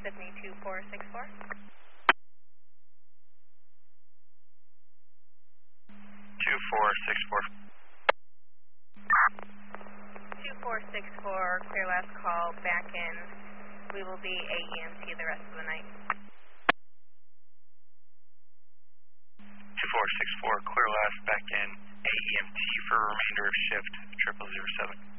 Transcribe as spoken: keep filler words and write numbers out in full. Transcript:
Sydney two four six four. two four six four. two four six four, clear last call, back in. We will be A E M T the rest of the night. two four six four, clear last, back in A E M T for remainder of shift triple zero seven.